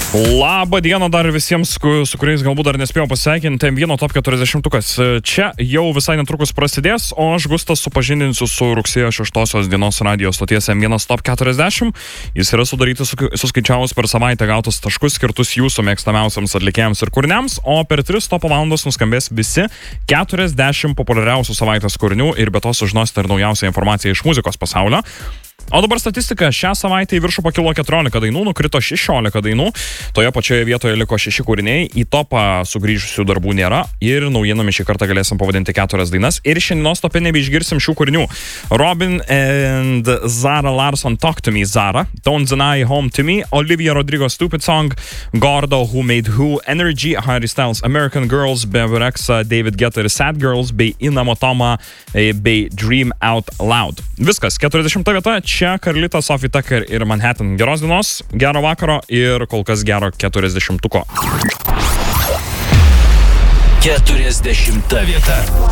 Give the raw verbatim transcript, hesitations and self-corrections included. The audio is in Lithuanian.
Labą dieną dar visiems, su kuriais galbūt dar nespėjau pasveikinti. M vienas top keturiasdešimtukas. Čia jau visai netrukus prasidės, o aš Gustas supažindinsiu su rugsėjo šeštosios dienos radijo stoties M vienas top keturiasdešimt. Jis yra sudarytas suskaičiavus per savaitę gautus taškus skirtus jūsų mėgstamiausiams atlikėjams ir kūriniams, o per tris topo valandas nuskambės visi keturiasdešimt populiariausių savaitės kūrinių ir be to sužinosite ir naujausią informaciją iš muzikos pasaulio. O dabar statistika. Šią savaitę į viršų pakilo keturiolika dainų, nukrito šešiolika dainų. Toje pačioje vietoje liko šeši kūriniai. Į topą sugrįžusių darbų nėra. Ir naujienomis šį kartą galėsim pavadinti keturias dainas. Ir šiandienos tope nebeišgirsim šių kūrinių. Robin and Zara Larsson, Talk to Me, Zara. Don't Deny, Home to Me. Olivia Rodrigo, Stupid Song. Gordo, Who Made Who. Energy, Harry Styles, American Girls. Beverexa, David Guetta ir Sad Girls. Bei Ina Motoma, bei Dream Out Loud. Viskas. keturiasdešimta vieta. Čia Carlita, Sophie Tucker ir Manhattan. Geros dienos, gero vakaro ir kol kas gero keturiasdešimtuko. keturiasdešimta vieta.